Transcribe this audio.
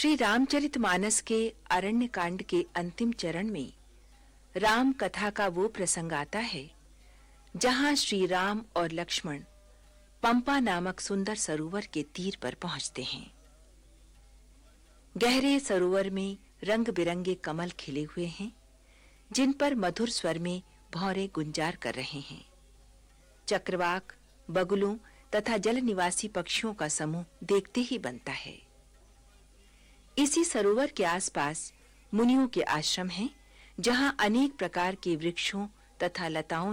श्री रामचरितमानस के अरण्य कांड के अंतिम चरण में राम कथा का वो प्रसंग आता है जहां श्री राम और लक्ष्मण पंपा नामक सुंदर सरोवर के तीर पर पहुंचते हैं। गहरे सरोवर में रंग-बिरंगे कमल खिले हुए हैं, जिन पर मधुर स्वर में भौरे गुंजार कर रहे हैं। चक्रवाक, बगुलों तथा जल निवासी पक्षियों का समूह देखते ही बनता है। इसी सरोवर के आसपास मुनियों के आश्रम हैं, जहां अनेक प्रकार के वृक्षों तथा लताओं